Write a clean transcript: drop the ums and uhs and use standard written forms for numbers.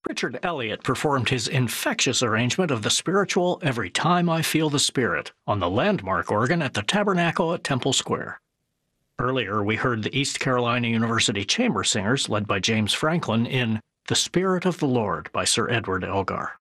Richard Elliott performed his infectious arrangement of the spiritual Every Time I Feel the Spirit on the landmark organ at the Tabernacle at Temple Square. Earlier, we heard the East Carolina University Chamber Singers led by James Franklin in The Spirit of the Lord by Sir Edward Elgar.